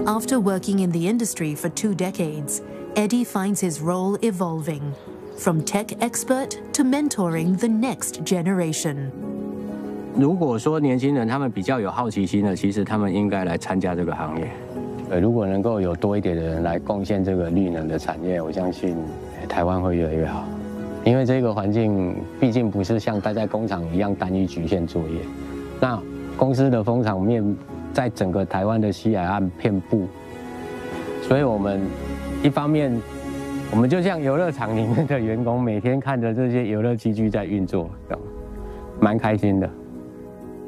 After working in the industry for 2 decades, Eddie finds his role evolving, from tech expert to mentoring the next generation. 如果说年轻人他们比较有好奇心的，其实他们应该来参加这个行业。如果能够有多一点的人来贡献这个绿能的产业，我相信台湾会越来越好。因为这个环境毕竟不是像待在工厂一样单一局限作业。那公司的风场面在整个台湾的西海岸遍布，所以我们一方面，我们就像游乐场里面的员工，每天看着这些游乐器具在运作，蛮开心的。